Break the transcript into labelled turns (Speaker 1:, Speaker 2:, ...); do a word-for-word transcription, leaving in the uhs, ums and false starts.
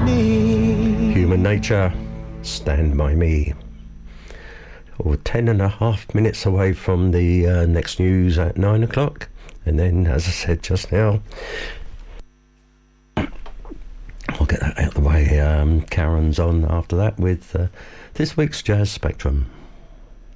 Speaker 1: Human Nature, Stand By Me. Or ten and a half minutes away from the uh, next news at nine o'clock. And then, as I said just now, I'll get that out of the way. Um, Karen's on after that with uh, this week's Jazz Spectrum.